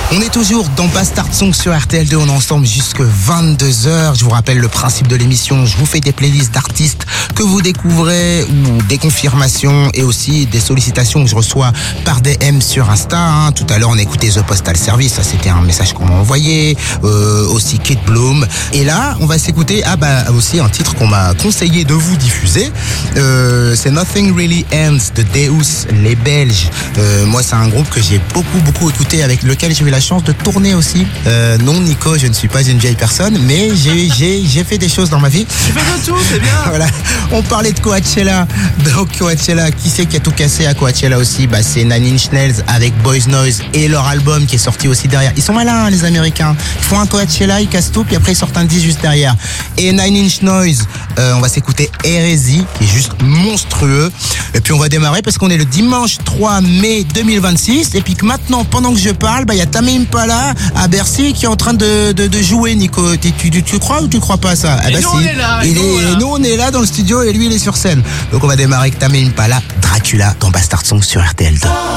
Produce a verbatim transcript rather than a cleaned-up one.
On est toujours dans Bastard Song sur R T L deux, on est ensemble jusque vingt-deux heures. Je vous rappelle le principe de l'émission, je vous fais des playlists d'artistes que vous découvrez ou des confirmations et aussi des sollicitations que je reçois par D M sur Insta. Hein. Tout à l'heure on a écouté The Postal Service, ça c'était un message qu'on m'a envoyé, euh, aussi Kate Bloom. Et là on va s'écouter ah bah aussi un titre qu'on m'a conseillé de vous diffuser. Euh, c'est Nothing Really Ends de Deus, les Belges. Euh, moi c'est un groupe que j'ai beaucoup beaucoup écouté, avec lequel j'ai eu la chance de tourner aussi. Euh, non Nico, je ne suis pas une vieille personne, mais j'ai j'ai j'ai fait des choses dans ma vie. Tu fais de tout, c'est bien. Voilà. On parlait de Coachella. Donc Coachella, qui c'est qui a tout cassé à Coachella aussi? Bah c'est Nine Inch Nails avec Boys Noise et leur album qui est sorti aussi derrière. Ils sont malins hein, les Américains. Ils font un Coachella, ils cassent tout, puis après ils sortent un disque juste derrière. Et Nine Inch Noise, euh, on va s'écouter Hérésie, qui est juste monstrueux. Et puis on va démarrer parce qu'on est le dimanche trois mai deux mille vingt-six, et puis que maintenant, pendant que je parle, bah il y a Tame Impala à Bercy qui est en train de de, de jouer. Nico, tu, tu, tu crois ou tu crois pas à ça? Et bah, nous si. on est là. Il et nous, est, voilà. nous on est là dans le studio et lui il est sur scène. Donc on va démarrer avec Tame Impala, Dracula dans Bastard Song sur R T L deux.